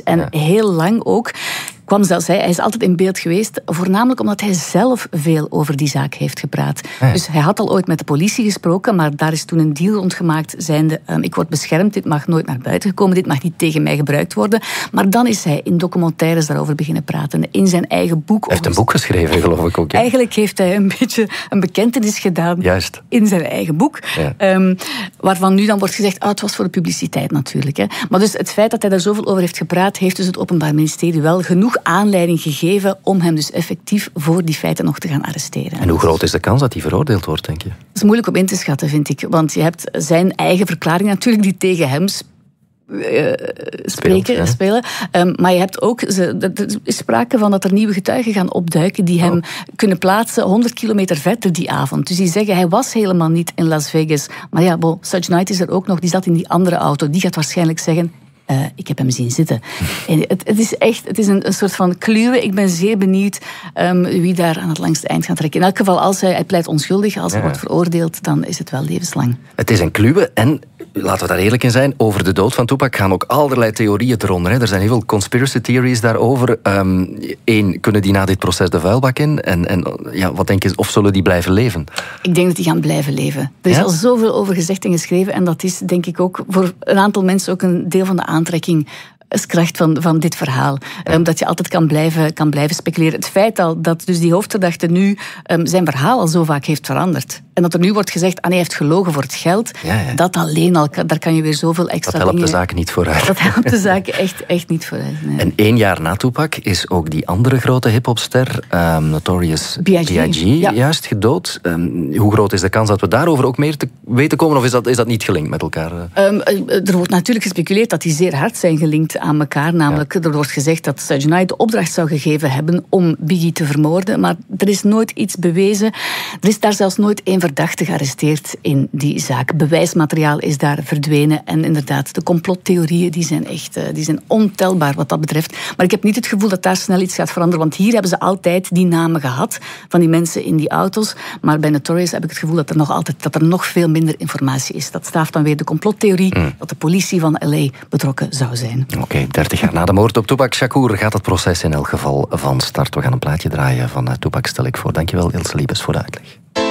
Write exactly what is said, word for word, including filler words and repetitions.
En Ja. heel lang ook kwam zelfs hij, hij is altijd in beeld geweest, voornamelijk omdat hij zelf veel over die zaak heeft gepraat. Ja. Dus hij had al ooit met de politie gesproken, maar daar is toen een deal rondgemaakt, zijnde, um, ik word beschermd, dit mag nooit naar buiten komen, dit mag niet tegen mij gebruikt worden. Maar dan is hij in documentaires daarover beginnen praten, in zijn eigen boek. Hij heeft een boek geschreven, geloof ik ook. Ja. Eigenlijk heeft hij een beetje een bekentenis gedaan. Juist. In zijn eigen boek. Ja. Um, waarvan nu dan wordt gezegd, ah, het was voor de publiciteit natuurlijk. Hè. Maar dus het feit dat hij daar zoveel over heeft gepraat, heeft dus het Openbaar Ministerie wel genoeg aanleiding gegeven om hem dus effectief voor die feiten nog te gaan arresteren. En hoe groot is de kans dat hij veroordeeld wordt, denk je? Dat is moeilijk om in te schatten, vind ik. Want je hebt zijn eigen verklaring natuurlijk, die tegen hem sp- uh, spreken, ja. spelen. Um, maar je hebt ook, ze, er is sprake van dat er nieuwe getuigen gaan opduiken die hem Oh. kunnen plaatsen honderd kilometer verder die avond. Dus die zeggen, hij was helemaal niet in Las Vegas. Maar ja, bon, Suge Knight is er ook nog, die zat in die andere auto. Die gaat waarschijnlijk zeggen, Uh, ik heb hem zien zitten. En het, het is echt het is een, een soort van kluwe. Ik ben zeer benieuwd um, wie daar aan het langste eind gaat trekken. In elk geval, als hij, hij pleit onschuldig, als hij Ja. wordt veroordeeld, dan is het wel levenslang. Het is een kluwe en, laten we daar eerlijk in zijn, over de dood van Tupac gaan ook allerlei theorieën eronder. Hè. Er zijn heel veel conspiracy theories daarover. Um, Eén, kunnen die na dit proces de vuilbak in? En, en ja, wat denk je, of zullen die blijven leven? Ik denk dat die gaan blijven leven. Er is Ja? al zoveel over gezegd en geschreven en dat is denk ik ook voor een aantal mensen ook een deel van de aantrekking is kracht van, van dit verhaal. Ja. Um, dat je altijd kan blijven, kan blijven speculeren. Het feit al dat dus die hoofdverdachte nu um, zijn verhaal al zo vaak heeft veranderd. En dat er nu wordt gezegd, ah nee, hij heeft gelogen voor het geld. Ja, ja. Dat alleen al, daar kan je weer zoveel extra Dat helpt dingen... de zaak niet vooruit. Dat helpt de zaak echt, echt niet vooruit. Nee. En één jaar na Tupac is ook die andere grote hiphopster, um, Notorious B I G Ja. juist gedood. Um, hoe groot is de kans dat we daarover ook meer te weten komen? Of is dat, is dat niet gelinkt met elkaar? Um, er wordt natuurlijk gespeculeerd dat die zeer hard zijn gelinkt aan elkaar. Namelijk, ja. er wordt gezegd dat Suge Knight de opdracht zou gegeven hebben om Biggie te vermoorden. Maar er is nooit iets bewezen. Er is daar zelfs nooit één verdachte gearresteerd in die zaak. Bewijsmateriaal is daar verdwenen. En inderdaad, de complottheorieën die zijn echt die zijn ontelbaar wat dat betreft. Maar ik heb niet het gevoel dat daar snel iets gaat veranderen. Want hier hebben ze altijd die namen gehad van die mensen in die auto's. Maar bij Notorious heb ik het gevoel dat er nog altijd dat er nog veel minder informatie is. Dat staaft dan weer de complottheorie mm. dat de politie van L A betrokken zou zijn. Oké, okay, dertig jaar na de moord op Tupac Shakur gaat het proces in elk geval van start. We gaan een plaatje draaien van Tupac, stel ik voor. Dankjewel, Ilse Liebes, voor de uitleg.